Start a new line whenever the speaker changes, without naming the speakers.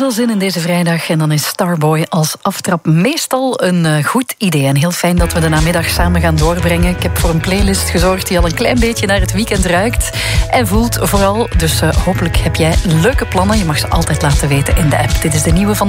veel zin in deze vrijdag en dan is Starboy als aftrap meestal een goed idee. En heel fijn dat we de namiddag samen gaan doorbrengen. Ik heb voor een playlist gezorgd die al een klein beetje naar het weekend ruikt en voelt vooral. Dus hopelijk heb jij leuke plannen. Je mag ze altijd laten weten in de app. Dit is de nieuwe van